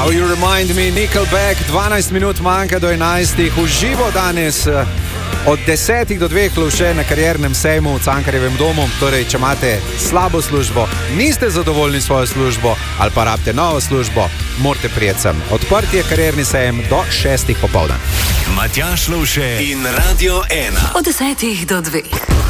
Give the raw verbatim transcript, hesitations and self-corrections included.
How you remind me, Nickelback, dvanajst minut manjka do enajstih, v živo danes od desetih do dveh lovše na kariernem sejmu v Cankarjevem domu. Torej, če imate slabo službo, niste zadovoljni s svojo službo ali pa rabite novo službo, morate prijeti sem. Odprt je karierni sejem do šestih popoldan. Matjaž Lovše in Radio ena. Od desetih do dveh.